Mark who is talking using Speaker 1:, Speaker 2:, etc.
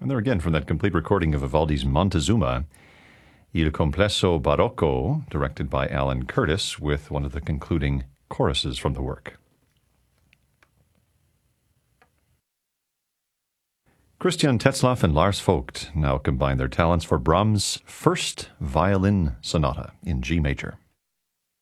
Speaker 1: And there again from that complete recording of Vivaldi's Montezuma, Il Complesso Barocco, directed by Alan Curtis, with one of the concluding choruses from the work. Christian Tetzlaff and Lars Vogt now combine their talents for Brahms' first violin sonata in G major.